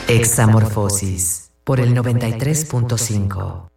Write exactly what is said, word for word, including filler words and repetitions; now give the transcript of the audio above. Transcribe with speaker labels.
Speaker 1: Examorfosis por el noventa y tres punto cinco.